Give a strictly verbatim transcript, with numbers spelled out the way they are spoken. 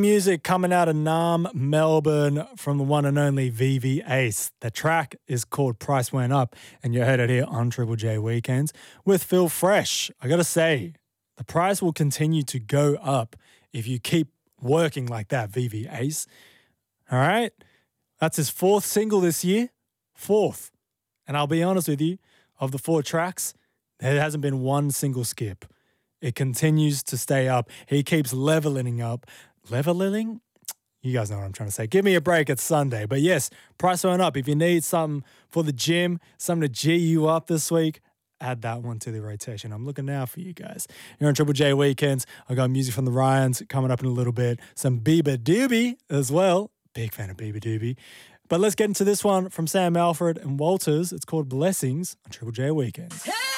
Music coming out of Nam, Melbourne from the one and only V V Ace. The track is called Price Went Up, and you heard it here on Triple J Weekends with Phil Fresh. I gotta say, the price will continue to go up if you keep working like that, V V Ace. All right? That's his fourth single this year. Fourth. And I'll be honest with you, of the four tracks, there hasn't been one single skip. It continues to stay up. He keeps leveling up. Leveling? You guys know what I'm trying to say. Give me a break, it's Sunday. But yes, price went up. If you need something for the gym, something to G you up this week, add that one to the rotation. I'm looking now for you guys. You're on Triple J Weekends. I got music from the Ryans coming up in a little bit. Some Beabadoobee as well. Big fan of Beabadoobee. But let's get into this one from Sam Alford and Walters. It's called Blessings on Triple J Weekends. Hey!